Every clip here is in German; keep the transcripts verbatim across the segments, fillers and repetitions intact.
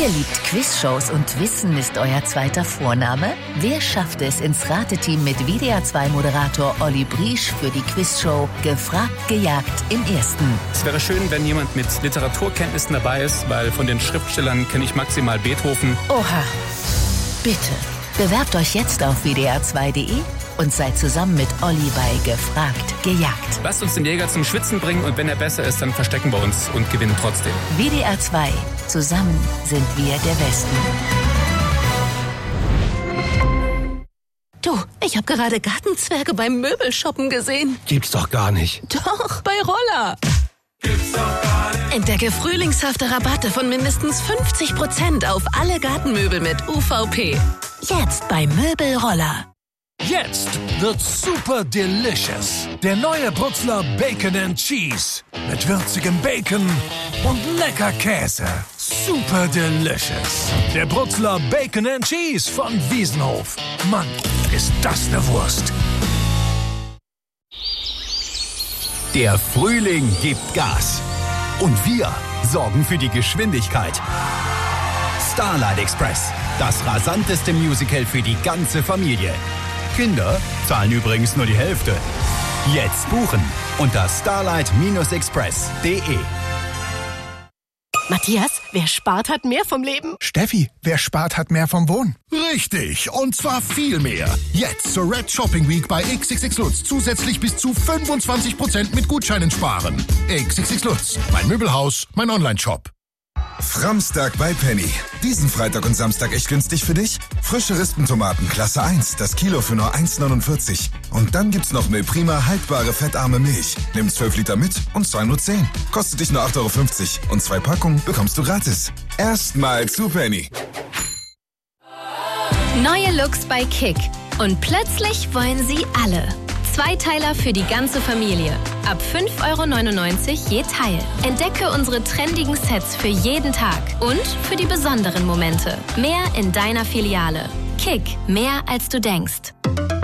Ihr liebt Quizshows und Wissen ist euer zweiter Vorname? Wer schafft es ins Rateteam mit W D R zwei Moderator Olli Briesch für die Quizshow Gefragt, gejagt im Ersten? Es wäre schön, wenn jemand mit Literaturkenntnissen dabei ist, weil von den Schriftstellern kenne ich maximal Beethoven. Oha, bitte. Bewerbt euch jetzt auf w d r zwei punkt d e und seid zusammen mit Olli bei Gefragt, gejagt. Lasst uns den Jäger zum Schwitzen bringen und wenn er besser ist, dann verstecken wir uns und gewinnen trotzdem. W D R zwei. Zusammen sind wir der Westen. Du, ich habe gerade Gartenzwerge beim Möbelshoppen gesehen. Gibt's doch gar nicht. Doch, bei Roller. Gibt's doch gar nicht. Entdecke frühlingshafte Rabatte von mindestens fünfzig Prozent auf alle Gartenmöbel mit U V P. Jetzt bei Möbelroller. Jetzt wird's super delicious. Der neue Brutzler Bacon and Cheese. Mit würzigem Bacon und lecker Käse. Super delicious. Der Brutzler Bacon and Cheese von Wiesenhof. Mann, ist das eine Wurst. Der Frühling gibt Gas. Und wir sorgen für die Geschwindigkeit. Starlight Express. Das rasanteste Musical für die ganze Familie. Kinder zahlen übrigens nur die Hälfte. Jetzt buchen unter starlight express punkt d e. Matthias, wer spart, hat mehr vom Leben. Steffi, wer spart, hat mehr vom Wohnen. Richtig, und zwar viel mehr. Jetzt zur Red Shopping Week bei X X X Lutz zusätzlich bis zu fünfundzwanzig Prozent mit Gutscheinen sparen. X X X Lutz, mein Möbelhaus, mein Online-Shop. Framstag bei Penny. Diesen Freitag und Samstag echt günstig für dich? Frische Rispentomaten Klasse eins, das Kilo für nur eins neunundvierzig. Und dann gibt's noch Milprima haltbare fettarme Milch. Nimm zwölf Liter mit und zahl nur zehn. Kostet dich nur acht Euro fünfzig und zwei Packungen bekommst du gratis. Erstmal zu Penny. Neue Looks bei Kick. Und plötzlich wollen sie alle. Zweiteiler für die ganze Familie. Ab fünf Euro neunundneunzig je Teil. Entdecke unsere trendigen Sets für jeden Tag und für die besonderen Momente. Mehr in deiner Filiale. Kick, mehr als du denkst.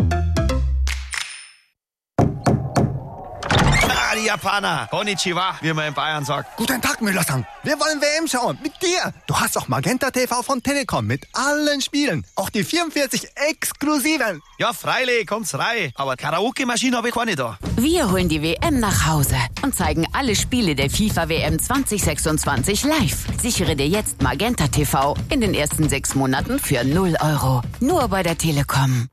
Ah, die Japaner. Konnichiwa, wie man in Bayern sagt. Guten Tag, Müller-san. Wir wollen W M schauen. Mit dir. Du hast auch Magenta T V von Telekom mit allen Spielen. Auch die vierundvierzig exklusiven. Ja, freilich, kommt's rein. Aber Karaoke-Maschine habe ich keine da. Wir holen die W M nach Hause und zeigen alle Spiele der FIFA W M zwanzig sechsundzwanzig live. Sichere dir jetzt Magenta T V in den ersten sechs Monaten für null Euro. Nur bei der Telekom.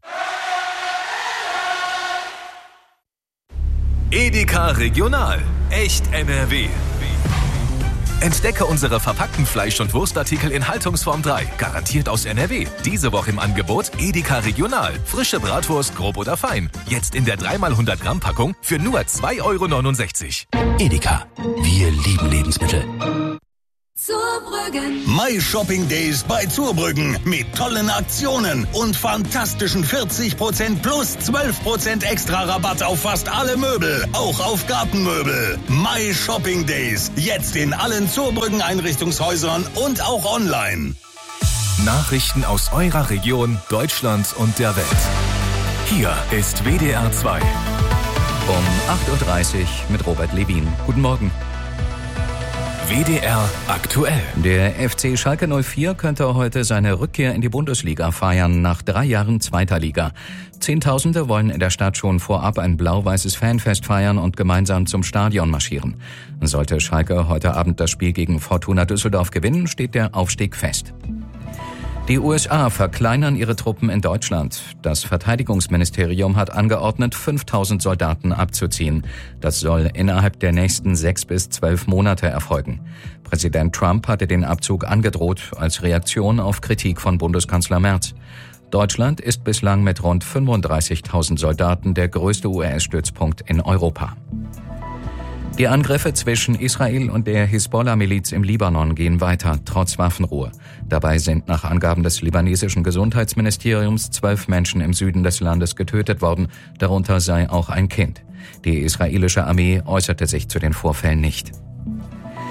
Edeka Regional. Echt N R W. Entdecke unsere verpackten Fleisch- und Wurstartikel in Haltungsform drei. Garantiert aus N R W. Diese Woche im Angebot Edeka Regional. Frische Bratwurst, grob oder fein. Jetzt in der drei mal hundert Gramm Packung für nur zwei Euro neunundsechzig. Edeka. Wir lieben Lebensmittel. Zurbrüggen. My Shopping Days bei Zurbrüggen mit tollen Aktionen und fantastischen vierzig Prozent plus zwölf Prozent extra Rabatt auf fast alle Möbel, auch auf Gartenmöbel. My Shopping Days, jetzt in allen Zurbrüggen Einrichtungshäusern und auch online. Nachrichten aus eurer Region, Deutschland und der Welt. Hier ist W D R zwei. Um acht Uhr dreißig mit Robert Levin. Guten Morgen. W D R aktuell. Der F C Schalke null vier könnte heute seine Rückkehr in die Bundesliga feiern, nach drei Jahren zweiter Liga. Zehntausende wollen in der Stadt schon vorab ein blau-weißes Fanfest feiern und gemeinsam zum Stadion marschieren. Sollte Schalke heute Abend das Spiel gegen Fortuna Düsseldorf gewinnen, steht der Aufstieg fest. Die U S A verkleinern ihre Truppen in Deutschland. Das Verteidigungsministerium hat angeordnet, fünftausend Soldaten abzuziehen. Das soll innerhalb der nächsten sechs bis zwölf Monate erfolgen. Präsident Trump hatte den Abzug angedroht als Reaktion auf Kritik von Bundeskanzler Merz. Deutschland ist bislang mit rund fünfunddreißigtausend Soldaten der größte U S-Stützpunkt in Europa. Die Angriffe zwischen Israel und der Hisbollah-Miliz im Libanon gehen weiter, trotz Waffenruhe. Dabei sind nach Angaben des libanesischen Gesundheitsministeriums zwölf Menschen im Süden des Landes getötet worden, darunter sei auch ein Kind. Die israelische Armee äußerte sich zu den Vorfällen nicht.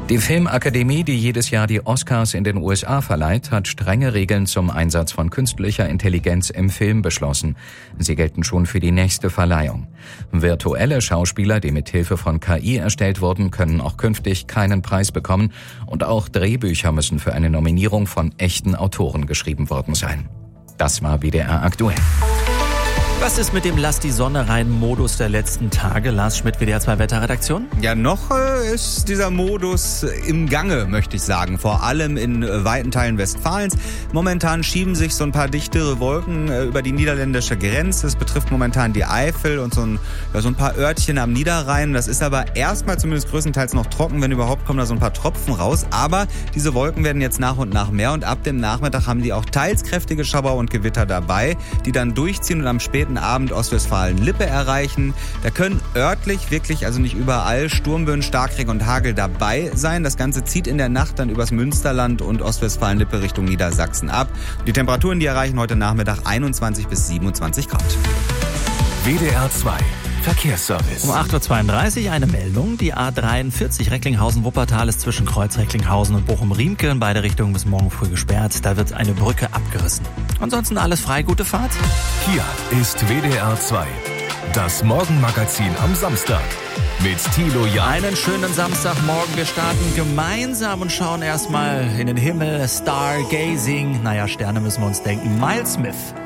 Die Filmakademie, die jedes Jahr die Oscars in den U S A verleiht, hat strenge Regeln zum Einsatz von künstlicher Intelligenz im Film beschlossen. Sie gelten schon für die nächste Verleihung. Virtuelle Schauspieler, die mit Hilfe von K I erstellt wurden, können auch künftig keinen Preis bekommen. Und auch Drehbücher müssen für eine Nominierung von echten Autoren geschrieben worden sein. Das war W D R aktuell. Was ist mit dem Lass die Sonne rein Modus der letzten Tage? Lars Schmidt, W D R zwei Wetterredaktion. Ja, noch äh, ist dieser Modus im Gange, möchte ich sagen. Vor allem in äh, weiten Teilen Westfalens. Momentan schieben sich so ein paar dichtere Wolken äh, über die niederländische Grenze. Es betrifft momentan die Eifel und so ein, ja, so ein paar Örtchen am Niederrhein. Das ist aber erstmal zumindest größtenteils noch trocken. Wenn überhaupt, kommen da so ein paar Tropfen raus. Aber diese Wolken werden jetzt nach und nach mehr. Und ab dem Nachmittag haben die auch teils kräftige Schauer und Gewitter dabei, die dann durchziehen und am späten Abend Ostwestfalen-Lippe erreichen. Da können örtlich wirklich, also nicht überall, Sturmböen, Starkregen und Hagel dabei sein. Das Ganze zieht in der Nacht dann übers Münsterland und Ostwestfalen-Lippe Richtung Niedersachsen ab. Die Temperaturen, die erreichen heute Nachmittag einundzwanzig bis siebenundzwanzig Grad. W D R zwei Verkehrsservice. Um acht Uhr zweiunddreißig eine Meldung. Die A dreiundvierzig Recklinghausen-Wuppertal ist zwischen Kreuz Recklinghausen und Bochum-Riemke in beide Richtungen bis morgen früh gesperrt. Da wird eine Brücke abgerissen. Ansonsten alles frei, gute Fahrt. Hier ist W D R zwei. Das Morgenmagazin am Samstag. Mit Thilo Jahn. Einen schönen Samstagmorgen. Wir starten gemeinsam und schauen erstmal in den Himmel. Stargazing. Naja, Sterne müssen wir uns denken. Miles Smith.